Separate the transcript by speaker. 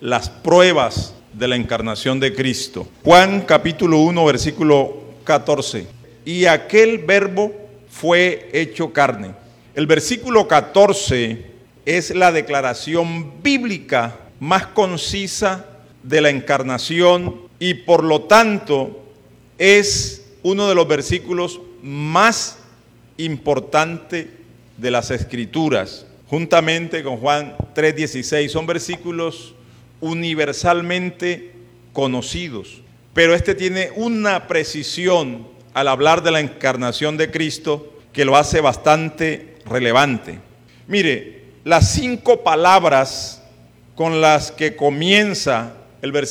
Speaker 1: las pruebas de la encarnación de Cristo. Juan capítulo 1, versículo 14. Y aquel verbo fue hecho carne. El versículo 14 es la declaración bíblica más concisa de la encarnación y por lo tanto es uno de los versículos más importantes de las Escrituras, juntamente con Juan 3:16. Son versículos universalmente conocidos, pero este tiene una precisión al hablar de la encarnación de Cristo que lo hace bastante relevante. Mire, las 5 palabras con las que comienza el versículo